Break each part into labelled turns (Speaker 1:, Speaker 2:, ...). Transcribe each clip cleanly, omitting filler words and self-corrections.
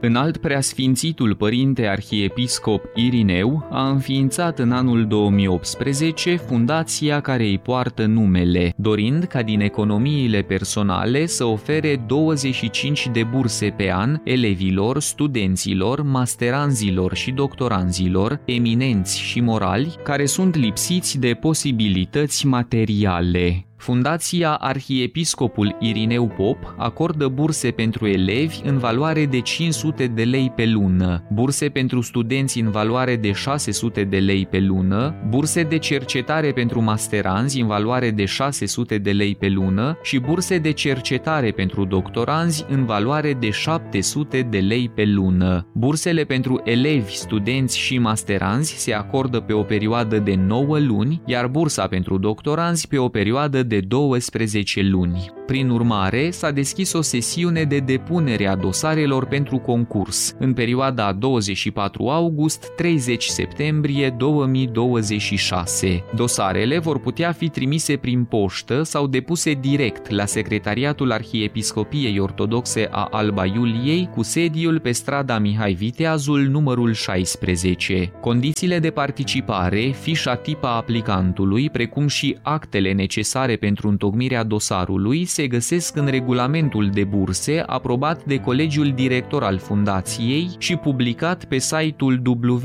Speaker 1: Înalt Preasfințitul Părinte Arhiepiscop Irineu a înființat în anul 2018 fundația care îi poartă numele, dorind ca din economiile personale să ofere 25 de burse pe an elevilor, studenților, masteranzilor și doctoranzilor, eminenți și morali, care sunt lipsiți de posibilități materiale. Fundația Arhiepiscopul Irineu Pop acordă burse pentru elevi în valoare de 500 de lei pe lună, burse pentru studenți în valoare de 600 de lei pe lună, burse de cercetare pentru masteranzi în valoare de 600 de lei pe lună și burse de cercetare pentru doctoranzi în valoare de 700 de lei pe lună. Bursele pentru elevi, studenți și masteranzi se acordă pe o perioadă de 9 luni, iar bursa pentru doctoranzi pe o perioadă de 12 luni. Prin urmare, s-a deschis o sesiune de depunere a dosarelor pentru concurs în perioada 24 august-30 septembrie 2026. Dosarele vor putea fi trimise prin poștă sau depuse direct la Secretariatul Arhiepiscopiei Ortodoxe a Alba Iuliei, cu sediul pe strada Mihai Viteazul, numărul 16. Condițiile de participare, fișa tip a aplicantului, precum și actele necesare pentru întocmirea dosarului se găsesc în regulamentul de burse aprobat de Colegiul Director al Fundației și publicat pe site-ul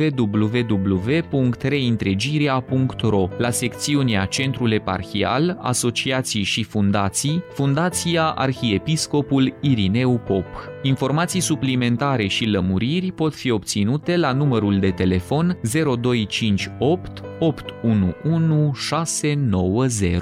Speaker 1: www.reîntregirea.ro la secțiunea Centrul Eparhial, Asociații și Fundații, Fundația Arhiepiscopul Irineu Pop. Informații suplimentare și lămuriri pot fi obținute la numărul de telefon 0258 811 690.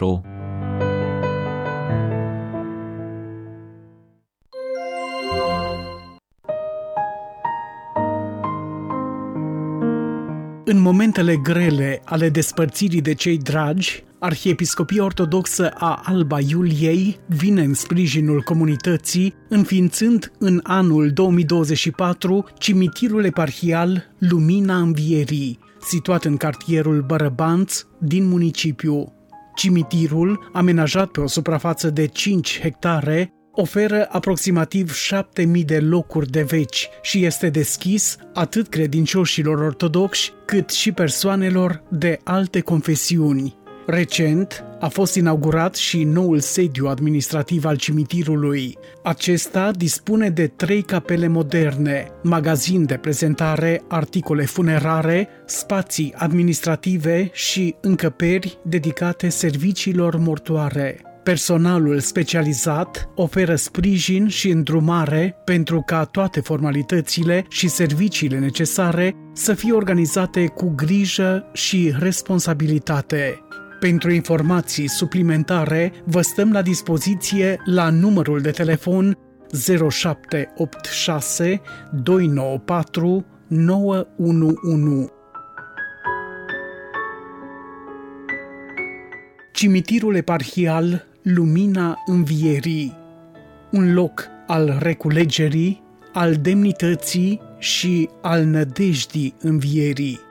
Speaker 2: În momentele grele ale despărțirii de cei dragi, Arhiepiscopia Ortodoxă a Alba Iuliei vine în sprijinul comunității, înființând în anul 2024 cimitirul eparhial Lumina Învierii, situat în cartierul Bărăbanț din municipiu. Cimitirul, amenajat pe o suprafață de 5 hectare, oferă aproximativ 7.000 de locuri de veci și este deschis atât credincioșilor ortodoxi cât și persoanelor de alte confesiuni. Recent a fost inaugurat și noul sediu administrativ al cimitirului. Acesta dispune de 3 capele moderne, magazin de prezentare, articole funerare, spații administrative și încăperi dedicate serviciilor mortoare. Personalul specializat oferă sprijin și îndrumare pentru ca toate formalitățile și serviciile necesare să fie organizate cu grijă și responsabilitate. Pentru informații suplimentare, vă stăm la dispoziție la numărul de telefon 0786 294 911. Cimitirul eparhial Lumina Învierii, un loc al reculegerii, al demnității și al nădejdii învierii.